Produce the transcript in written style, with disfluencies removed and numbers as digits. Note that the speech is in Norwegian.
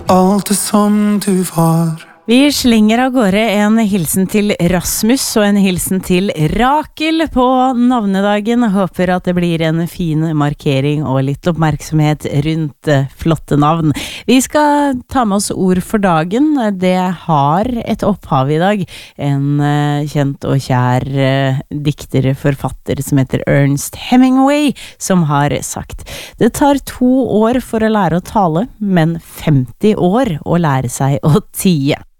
alt det som du var. Vi slinger av gårde en hilsen til Rasmus og en hilsen til Rakel på navnedagen. Håper at det blir en fin markering og litt oppmerksomhet rundt flotte navn. Vi skal ta med oss ord for dagen. Det har et opphav i dag. En kjent og kjær dikter, forfatter som heter Ernest Hemingway, som har sagt: det tar 2 år for å lære å tale, men 50 år å lære seg å tie.